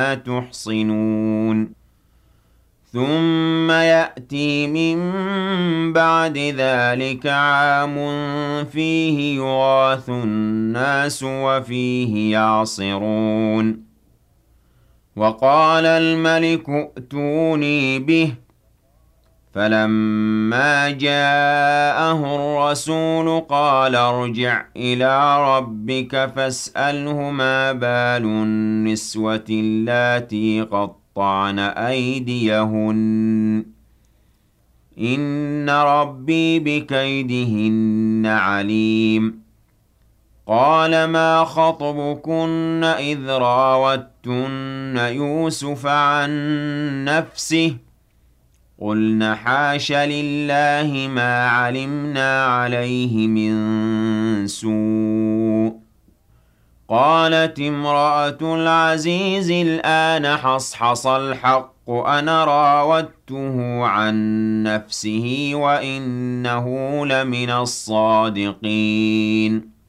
تحصنون ثم يأتي من بعد ذلك عام فيه يغاث الناس وفيه يعصرون وقال الملك ائتوني به فلما جاءه الرسول قال ارجع إلى ربك فاسأله ما بال النسوة اللاتي قطعن أيديهن إن ربي بكيدهن عليم قال ما خطبكن إذ راوتن يوسف عن نفسه قلن حاش لله ما علمنا عليه من سوء قالت امرأة العزيز الآن حصحص الحق أنا راودته عن نفسه وإنه لمن الصادقين